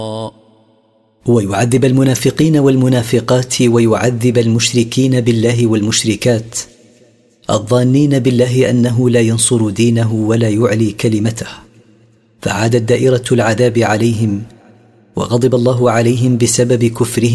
ويعذب المنافقين والمنافقات ويعذب المشركين بالله والمشركات الظانين بالله أنه لا ينصر دينه ولا يعلي كلمته، فعادت دائرة العذاب عليهم وغضب الله عليهم بسبب كفرهم